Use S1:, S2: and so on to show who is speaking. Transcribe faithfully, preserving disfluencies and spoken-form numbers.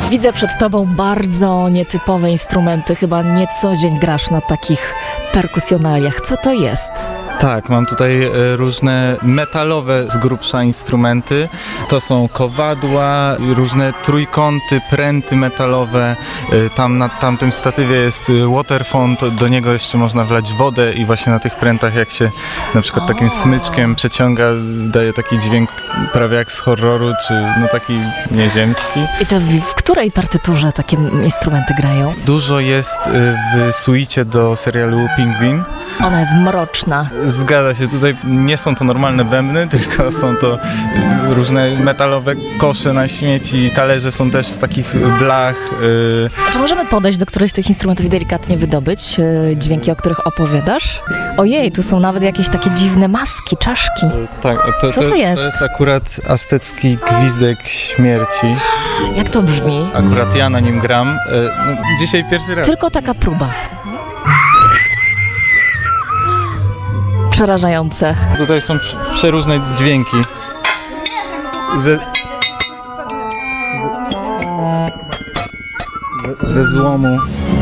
S1: Widzę przed tobą bardzo nietypowe instrumenty. Chyba nie co dzień grasz na takich perkusjonaliach. Co to jest?
S2: Tak, mam tutaj e, różne metalowe z grubsza instrumenty. To są kowadła, różne trójkąty, pręty metalowe. E, tam na tamtym statywie jest waterphone, to do niego jeszcze można wlać wodę i właśnie na tych prętach jak się na przykład takim
S1: O.
S2: smyczkiem przeciąga, daje taki dźwięk prawie jak z horroru, czy no taki nieziemski.
S1: I to w, w której partyturze takie instrumenty grają?
S2: Dużo jest e, w suicie do serialu Pingwin.
S1: Ona jest mroczna.
S2: Zgadza się, tutaj nie są to normalne bębny, tylko są to różne metalowe kosze na śmieci, talerze są też z takich blach. Yy.
S1: A czy możemy podejść do któregoś z tych instrumentów i delikatnie wydobyć yy, dźwięki, o których opowiadasz? Ojej, tu są nawet jakieś takie dziwne maski, czaszki.
S2: Tak, to,
S1: Co to jest?
S2: To jest akurat aztecki gwizdek śmierci.
S1: Jak to brzmi?
S2: Akurat ja na nim gram. Yy, no, dzisiaj pierwszy raz.
S1: Tylko taka próba. Przerażające.
S2: Tutaj są przeróżne dźwięki. Ze, ze, ze złomu.